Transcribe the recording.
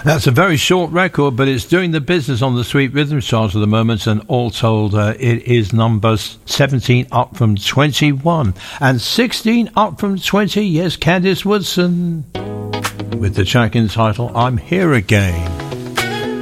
That's a very short record, but it's doing the business on the Sweet Rhythm chart at the moment, and all told, it is number 17 up from 21, and 16 up from 20. Yes, Candice Woodson with the track entitled I'm Here Again.